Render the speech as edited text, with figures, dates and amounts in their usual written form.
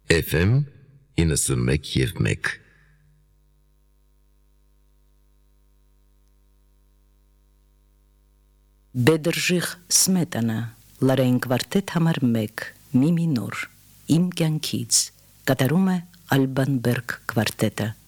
FM 91.1 Բեդրժիղ Սմետանա, լարային կվարտետ համար 1, մի մինոր, իմ կյանքից, կատարում է Ալբան Բերգ կվարտետը։